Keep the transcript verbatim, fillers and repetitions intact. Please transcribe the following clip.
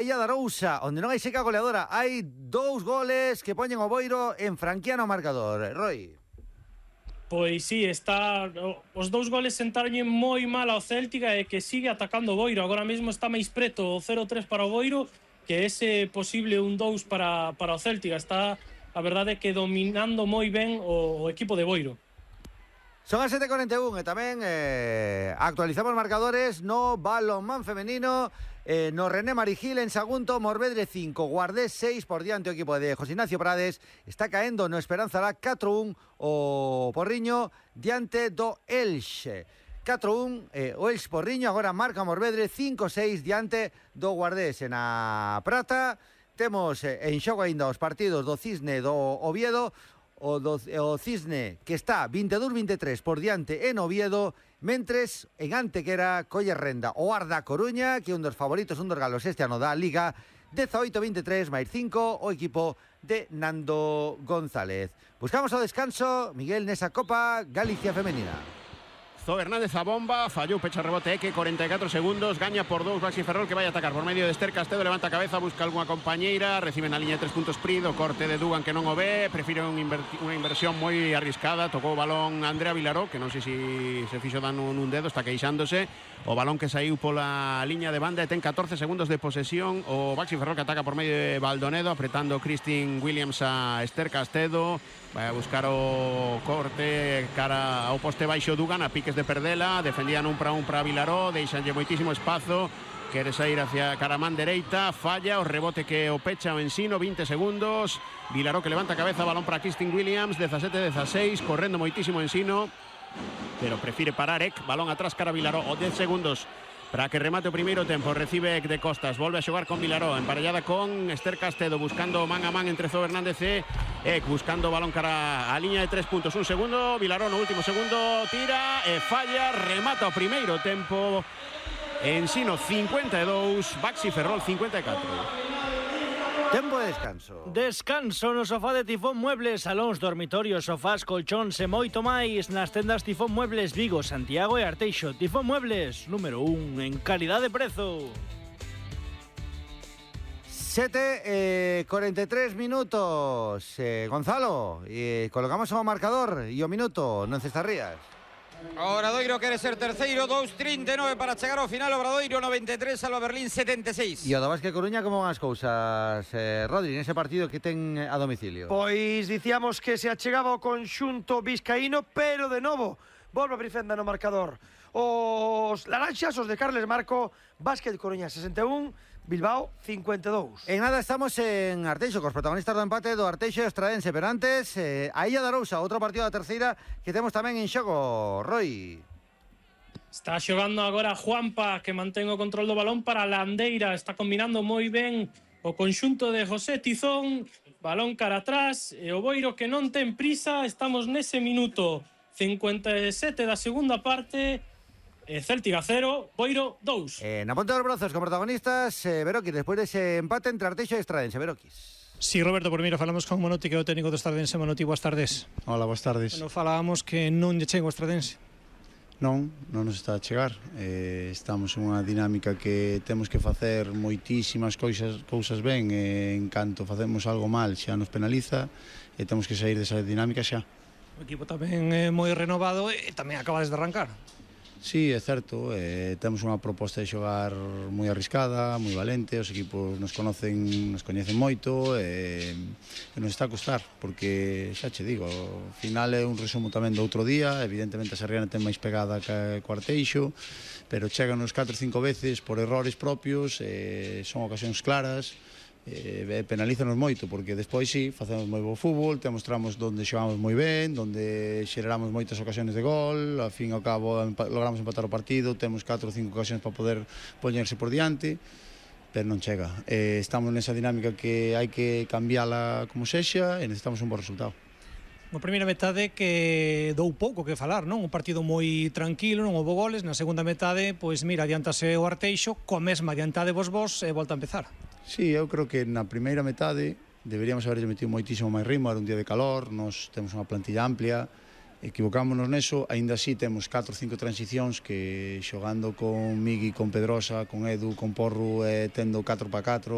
Illa de Arousa, onde non hai seca goleadora. Hai dous goles que poñen o Boiro en franquiano marcador. Roy. Pois sí, está os dous goles sentaronlle moi mal ao Céltica e que sigue atacando o Boiro. Agora mesmo está máis preto o cero tres para o Boiro que ese posible un dous para, para o Céltica. Está, a verdade, que dominando moi ben o, o equipo de Boiro. Son as sete e cuarenta e un e tamén eh, actualizamos marcadores no balonmán femenino. Eh, no René Marigil en Sagunto, Morvedre cinco, Guardés seis por diante o equipo de José Ignacio Prades. Está caendo no Esperanza la catro un o Porriño diante do Elxe. catro un eh, o Elxe Porriño, agora marca Morvedre cinco seis diante do Guardés. En a prata temos eh, en xogo aínda os partidos do Cisne do Oviedo. O, do, o Cisne que está veintidós veintitrés por diante en Oviedo, mentres en Antequera colle renda o Arda Coruña, que é un dos favoritos, un dos galos este ano da Liga, dezaoito veintitrés máis cinco o equipo de Nando González. Buscamos o descanso, Miguel, nesa Copa Galicia Femenina. Zo Hernández a bomba, fallou, pecha rebote Eke, cuarenta e catro segundos, gaña por dous Baxi Ferrol, que vai a atacar por medio de Esther Castedo, levanta a cabeza, busca algunha compañeira, recibe na liña de tres puntos Prido, corte de Dugan que non o ve, prefire un unha inversión moi arriscada, tocou o balón Andrea Vilaró, que non sei se si se fixo dano nun dedo, está queixándose, o balón que saiu pola liña de banda e ten catorce segundos de posesión, o Baxi Ferrol que ataca por medio de Baldonedo, apretando Christine Williams a Esther Castedo, vai a buscar o corte cara ao poste baixo Dugan, a piques de perdela, defendían un para un para Vilaró, deixanlle moitísimo espazo, quere sair hacia Caramán dereita, falla, o rebote que o pecha o Ensino, veinte segundos, Vilaró que levanta a cabeza, balón para Christine Williams, dezasete dezaseis, correndo moitísimo Ensino, pero prefire parar Ek, balón atrás cara Vilaró, o dez segundos para que remate o primeiro tempo, recibe Ek de costas, volve a xogar con Vilaró, emparellada con Esther Castedo, buscando man a man entre Zo Hernández e Ek, buscando balón cara a liña de tres puntos, un segundo, Vilaró no último segundo, tira e falla, remata o primeiro tempo, Ensino cincuenta e dous, Baxi Ferrol cincuenta e catro. Tempo de descanso. Descanso no sofá de Tifón Muebles, salóns, dormitorios, sofás, colchóns e moito máis nas tendas Tifón Muebles Vigo, Santiago e Arteixo. Tifón Muebles, número un en calidad de prezo. sete e cuarenta e tres minutos. Eh, Gonzalo, eh, colocamos o marcador e o minuto, non Cestarrías. O Obradoiro quere ser terceiro, dous trinta e nove para chegar ao final. Obradoiro noventa e tres, Alba Berlín setenta e seis. E o do Vázquez Coruña, como van as cousas, eh, Rodri, nese partido que ten a domicilio? Pois dicíamos que se achegaba o conxunto vizcaíno, pero de novo volve a abrir fenda no marcador. Os laranxas, os de Carles Marco, Vázquez Coruña sesenta e un, Bilbao cincuenta e dous. En nada estamos en Arteixo, cos protagonistas do empate do Arteixo e Estradense, pero antes eh, a Illa de Arousa, outro partido da terceira que temos tamén en xogo, Roy. Está xogando agora Juanpa, que mantén o control do balón para Landeira, está combinando moi ben o conxunto de José Tizón, balón cara atrás, e o Boiro que non ten prisa, estamos nese minuto cincuenta e sete da segunda parte. Céltica cero, Boiro dous. Eh, na ponte dos brazos con protagonistas, eh, Beroquis, despois dese empate entre Arteixo e Estradense. Beroquis. Sí, Roberto, primeiro falamos con Monoti, que é o técnico do Estradense. Monoti, boas tardes. Hola, boas tardes. Bueno, falábamos que non lle chega o Estradense. Non, non nos está a chegar. Eh, estamos en unha dinámica que temos que facer moitísimas cousas, cousas ben, e en canto facemos algo mal xa nos penaliza e temos que sair desa dinámica xa. O equipo tamén é moi renovado e tamén acabades de arrancar. Sí, é certo, eh, temos unha proposta de xogar moi arriscada, moi valente, os equipos nos conocen, nos coñecen moito e, e nos está a costar, porque xa che digo, o final é un resumo tamén do outro día, evidentemente a Sarriana ten máis pegada que o Arteixo, pero cheganos catro ou cinco veces por errores propios, eh, son ocasións claras, eh, penalízanos moito, porque despois sí, facemos moi bo fútbol, temos tramos onde xogamos moi ben, onde xeramos moitas ocasións de gol, ao fin e ao cabo logramos empatar o partido, temos catro ou cinco ocasións para poder poñerse por diante, pero non chega. Eh, estamos nesa dinámica que hai que cambiala como sexa e necesitamos un bo resultado. Na primeira metade que dou pouco que falar, non? Un partido moi tranquilo, non houve goles. Na segunda metade, pois mira, adiantase o Arteixo, coa mesma adiantade vos vos e volta a empezar. Sí, eu creo que na primeira metade deberíamos haber metido moitísimo máis ritmo, era un día de calor, nos temos unha plantilla amplia, equivocámonos neso, aínda así temos catro ou cinco transicións que xogando con Migui, con Pedrosa, con Edu, con Porru, eh, tendo catro para catro,